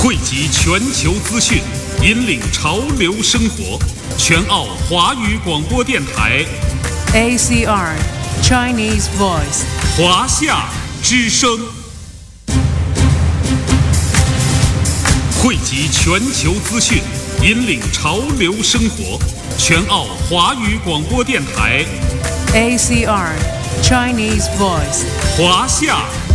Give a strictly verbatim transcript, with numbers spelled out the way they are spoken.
汇集全球资讯，引领潮流生活。全澳华语广播电台 A C R Chinese Voice 华夏之声，汇集全球资讯，引领潮流生活。全澳华语广播电台 A C R Chinese Voice 华夏